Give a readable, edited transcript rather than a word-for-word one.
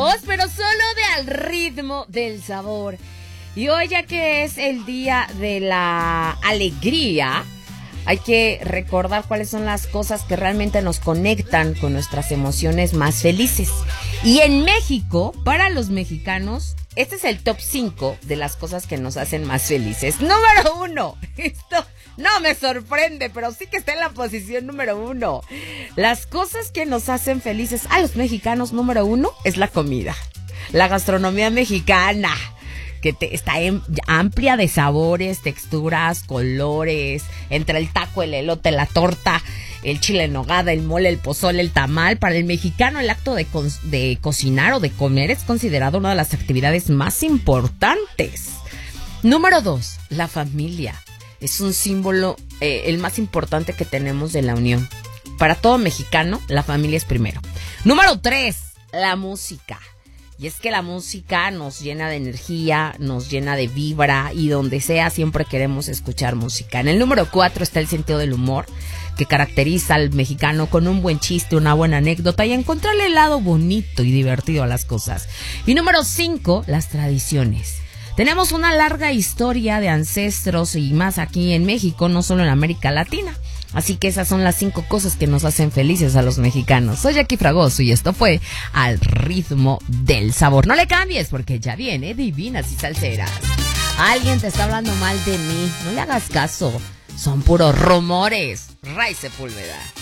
voz, pero solo de Al Ritmo del Sabor. Y hoy, ya que es el día de la alegría, hay que recordar cuáles son las cosas que realmente nos conectan con nuestras emociones más felices. Y en México, para los mexicanos, este es el top 5 de las cosas que nos hacen más felices. Número 1, esto no me sorprende, pero sí que está en la posición número 1. Las cosas que nos hacen felices a los mexicanos, número 1, es la comida. La gastronomía mexicana, que está amplia de sabores, texturas, colores, entre el taco, el elote, la torta, el chile en nogada, el mole, el pozole, el tamal. Para el mexicano, el acto de cocinar o de comer es considerado una de las actividades más importantes. Número 2, la familia. Es un símbolo, el más importante que tenemos de la unión. Para todo mexicano, la familia es primero. Número 3, la música. Y es que la música nos llena de energía, nos llena de vibra, y donde sea siempre queremos escuchar música. En el número 4 está el sentido del humor, que caracteriza al mexicano con un buen chiste, una buena anécdota y encontrarle el lado bonito y divertido a las cosas. Y número 5, las tradiciones. Tenemos una larga historia de ancestros y más aquí en México, no solo en América Latina. Así que esas son las 5 cosas que nos hacen felices a los mexicanos. Soy Jackie Fragoso y esto fue Al Ritmo del Sabor. No le cambies porque ya viene Divinas y Salseras. Alguien te está hablando mal de mí. No le hagas caso. Son puros rumores. Ray Sepúlveda.